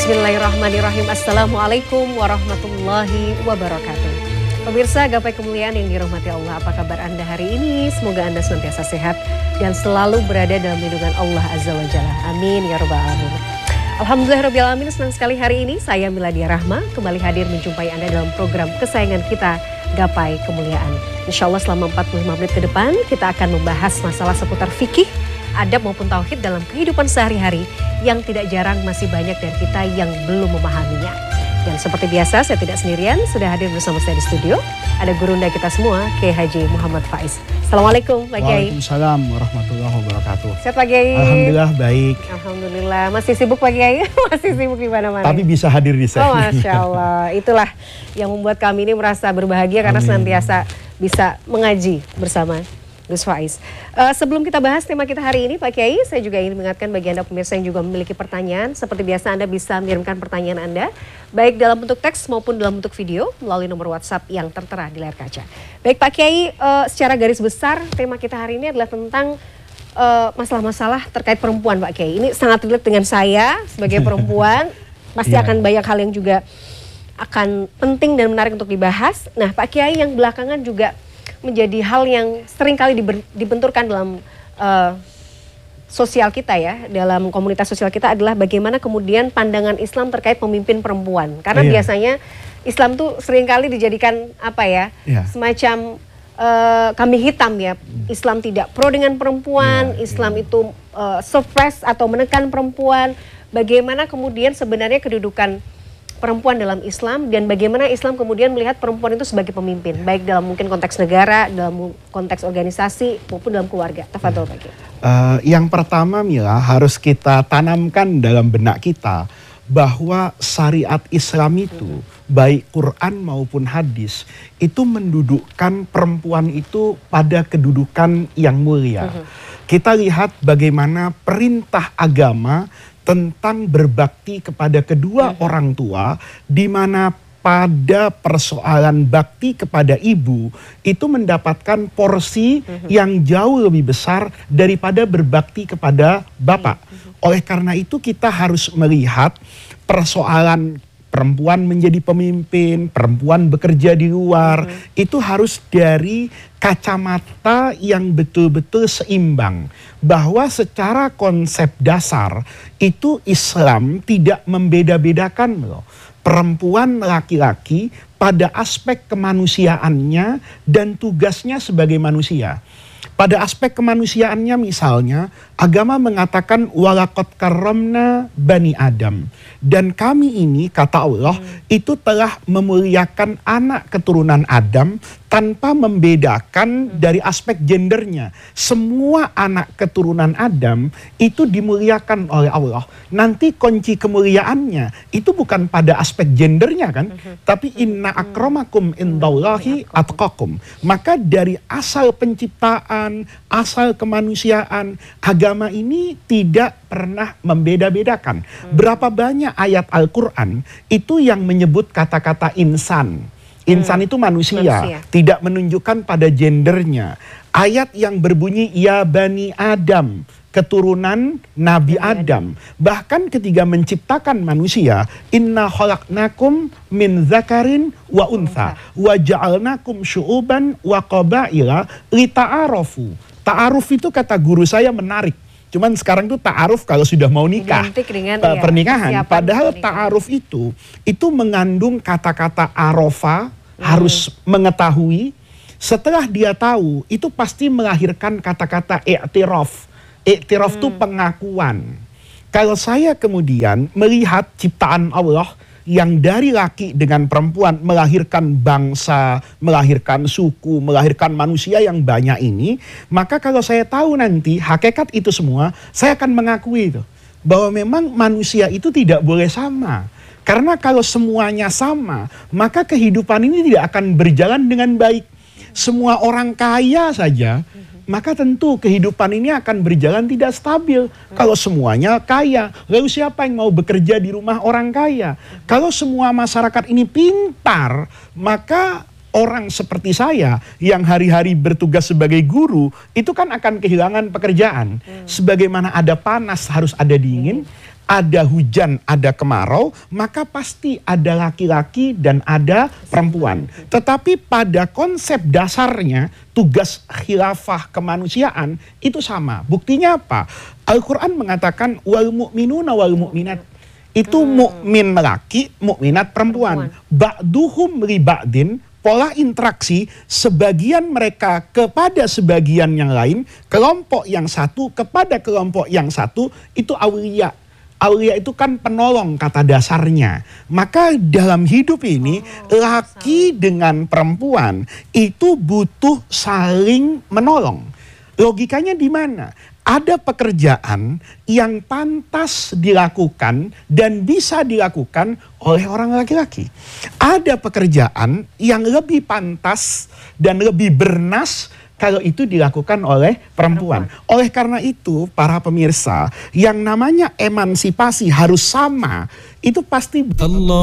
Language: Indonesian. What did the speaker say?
Bismillahirrahmanirrahim. Assalamualaikum warahmatullahi wabarakatuh. Pemirsa Gapai Kemuliaan yang dirahmati Allah, apa kabar Anda hari ini? Semoga Anda senantiasa sehat dan selalu berada dalam lindungan Allah Azza wa Jalla. Amin ya rabbal alamin. Alhamdulillah rabbil alamin, senang sekali hari ini saya Miladia Rahma kembali hadir menjumpai Anda dalam program kesayangan kita Gapai Kemuliaan. Insya Allah selama 45 menit ke depan kita akan membahas masalah seputar fikih, adab maupun tauhid dalam kehidupan sehari-hari yang tidak jarang masih banyak dari kita yang belum memahaminya. Dan seperti biasa saya tidak sendirian, sudah hadir bersama saya di studio. Ada gurunda kita semua, Kiai Haji Muhammad Faiz. Assalamualaikum Pak Kiai. Waalaikumsalam warahmatullahi wabarakatuh. Sehat Pak Kiai? Alhamdulillah baik. Alhamdulillah. Masih sibuk Pak Kiai? Masih sibuk di mana-mana. Tapi bisa hadir di sini. Oh Masya Allah. Itulah yang membuat kami ini merasa berbahagia karena senantiasa bisa mengaji bersama Gus Faiz. Sebelum kita bahas tema kita hari ini Pak Kiai, saya juga ingin mengingatkan bagi Anda pemirsa yang juga memiliki pertanyaan. Seperti biasa Anda bisa mengirimkan pertanyaan Anda, baik dalam bentuk teks maupun dalam bentuk video, melalui nomor WhatsApp yang tertera di layar kaca. Baik Pak Kiai, secara garis besar tema kita hari ini adalah tentang masalah-masalah terkait perempuan Pak Kiai. Ini sangat relate dengan saya sebagai perempuan, pasti akan banyak hal yang juga akan penting dan menarik untuk dibahas. Nah Pak Kiai, yang belakangan juga menjadi hal yang sering kali dibenturkan dalam sosial kita ya, dalam komunitas sosial kita adalah bagaimana kemudian pandangan Islam terkait pemimpin perempuan. Karena biasanya Islam tuh sering kali dijadikan apa ya, semacam kambing hitam ya. Islam tidak pro dengan perempuan, Islam itu suppress atau menekan perempuan. Bagaimana kemudian sebenarnya kedudukan perempuan dalam Islam dan bagaimana Islam kemudian melihat perempuan itu sebagai pemimpin, baik dalam mungkin konteks negara, dalam konteks organisasi maupun dalam keluarga. Tafadhol Pak Kiai. Yang pertama Mila, harus kita tanamkan dalam benak kita bahwa syariat Islam itu baik Quran maupun hadis itu mendudukkan perempuan itu pada kedudukan yang mulia. Kita lihat bagaimana perintah agama tentang berbakti kepada kedua orang tua, di mana pada persoalan bakti kepada ibu itu mendapatkan porsi yang jauh lebih besar daripada berbakti kepada bapak. Oleh karena itu kita harus melihat persoalan perempuan menjadi pemimpin, perempuan bekerja di luar, itu harus dari kacamata yang betul-betul seimbang. Bahwa secara konsep dasar itu Islam tidak membeda-bedakan loh perempuan laki-laki pada aspek kemanusiaannya dan tugasnya sebagai manusia. Pada aspek kemanusiaannya misalnya, agama mengatakan walaqad karramna bani Adam. Dan kami ini, kata Allah, itu telah memuliakan anak keturunan Adam tanpa membedakan dari aspek gendernya. Semua anak keturunan Adam itu dimuliakan oleh Allah. Nanti kunci kemuliaannya itu bukan pada aspek gendernya kan, tapi inna akramakum indallahi atqakum. Maka dari asal penciptaan, asal kemanusiaan, agama ini tidak pernah membeda-bedakan. Berapa banyak ayat Al-Quran itu yang menyebut kata-kata insan. Insan itu manusia, tidak menunjukkan pada gendernya. Ayat yang berbunyi ya bani Adam, keturunan Nabi Adam. Bahkan ketika menciptakan manusia, inna khalaqnakum min zakarin wa untha wa ja'alnakum syu'uban wa qabaila lita'arafu. Ta'aruf itu kata guru saya menarik. Cuman sekarang tuh ta'aruf kalau sudah mau nikah, pernikahan. Padahal ta'aruf itu mengandung kata-kata arofa, harus mengetahui. Setelah dia tahu, itu pasti melahirkan kata-kata i'tiraf. I'tiraf itu pengakuan. Kalau saya kemudian melihat ciptaan Allah yang dari laki dengan perempuan melahirkan bangsa, melahirkan suku, melahirkan manusia yang banyak ini, maka kalau saya tahu nanti hakikat itu semua, saya akan mengakui itu bahwa memang manusia itu tidak boleh sama. Karena kalau semuanya sama, maka kehidupan ini tidak akan berjalan dengan baik. Semua orang kaya saja, maka tentu kehidupan ini akan berjalan tidak stabil. Kalau semuanya kaya, lalu siapa yang mau bekerja di rumah orang kaya? Kalau semua masyarakat ini pintar, maka orang seperti saya yang hari-hari bertugas sebagai guru, itu kan akan kehilangan pekerjaan. Sebagaimana ada panas harus ada dingin, ada hujan, ada kemarau, maka pasti ada laki-laki dan ada perempuan. Tetapi pada konsep dasarnya, tugas khilafah kemanusiaan itu sama. Buktinya apa? Al-Quran mengatakan wal mu'minuna wal mu'minat. Itu mukmin laki, mukminat perempuan. Ba'duhum li ba'din, pola interaksi sebagian mereka kepada sebagian yang lain, kelompok yang satu kepada kelompok yang satu, itu aulia. Aulia itu kan penolong kata dasarnya. Maka dalam hidup ini laki dengan perempuan itu butuh saling menolong. Logikanya di mana? Ada pekerjaan yang pantas dilakukan dan bisa dilakukan oleh orang laki-laki. Ada pekerjaan yang lebih pantas dan lebih bernas kalau itu dilakukan oleh perempuan. Oleh karena itu, para pemirsa, yang namanya emansipasi harus sama, itu pasti Allah.